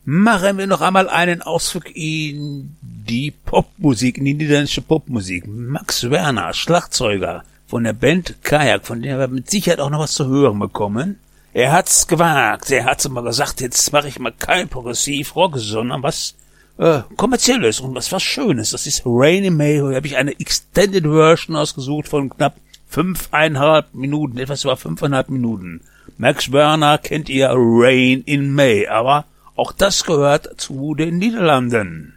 Machen wir noch einmal einen Ausflug in die Popmusik, in die niederländische Popmusik. Max Werner, Schlagzeuger von der Band Kajak, von der wir mit Sicherheit auch noch was zu hören bekommen. Er hat's gewagt, er hat's mal gesagt, jetzt mache ich mal kein Progressiv-Rock, sondern was Kommerzielles und was Schönes. Das ist Rainy May, hier habe ich eine Extended Version ausgesucht von knapp 5,5 Minuten, etwas über 5,5 Minuten. Max Werner kennt ihr, Rain in May, aber auch das gehört zu den Niederlanden.